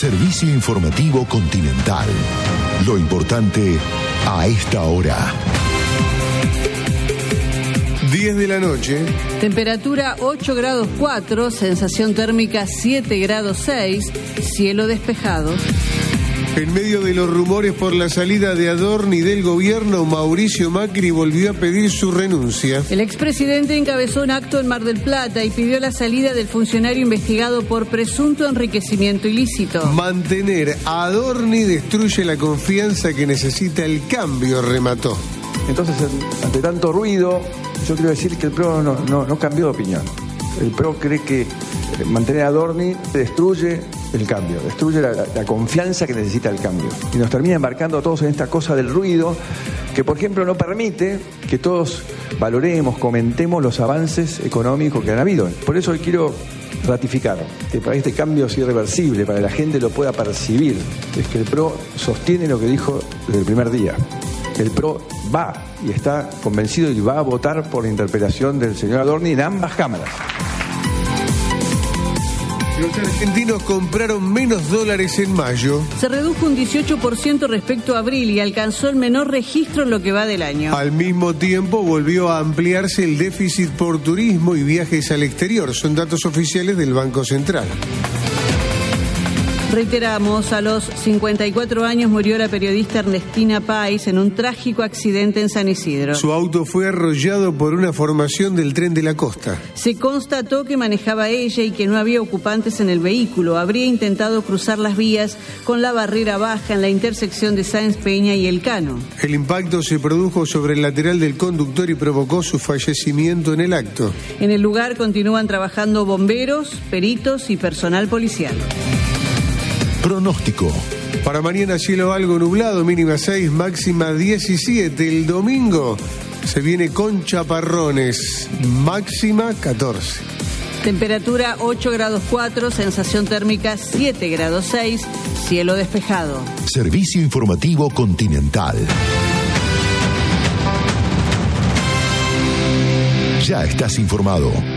Servicio informativo Continental. Lo importante a esta hora. 10 de la noche. Temperatura 8 grados 4, sensación térmica 7 grados 6, cielo despejado. En medio de los rumores por la salida de Adorni del gobierno, Mauricio Macri volvió a pedir su renuncia. El expresidente encabezó un acto en Mar del Plata y pidió la salida del funcionario investigado por presunto enriquecimiento ilícito. Mantener a Adorni destruye la confianza que necesita el cambio, remató. Entonces, ante tanto ruido, yo quiero decir que el PRO no cambió de opinión. El PRO cree que mantener a Adorni destruye el cambio, destruye la confianza que necesita el cambio. Y nos termina embarcando a todos en esta cosa del ruido, que por ejemplo no permite que todos valoremos, comentemos los avances económicos que han habido. Por eso hoy quiero ratificar que para este cambio es irreversible, para que la gente lo pueda percibir, es que el PRO sostiene lo que dijo desde el primer día. El PRO va y está convencido y va a votar por la interpelación del señor Adorni en ambas cámaras. Los argentinos compraron menos dólares en mayo. Se redujo un 18% respecto a abril y alcanzó el menor registro en lo que va del año. Al mismo tiempo volvió a ampliarse el déficit por turismo y viajes al exterior. Son datos oficiales del Banco Central. Reiteramos, a los 54 años murió la periodista Ernestina Pais en un trágico accidente en San Isidro. Su auto fue arrollado por una formación del Tren de la Costa. Se constató que manejaba ella y que no había ocupantes en el vehículo. Habría intentado cruzar las vías con la barrera baja en la intersección de Sáenz Peña y Elcano. El impacto se produjo sobre el lateral del conductor y provocó su fallecimiento en el acto. En el lugar continúan trabajando bomberos, peritos y personal policial. Pronóstico. Para mañana cielo algo nublado, mínima 6, máxima 17. El domingo se viene con chaparrones, máxima 14. Temperatura 8 grados 4, sensación térmica 7 grados 6, cielo despejado. Servicio informativo Continental. Ya estás informado.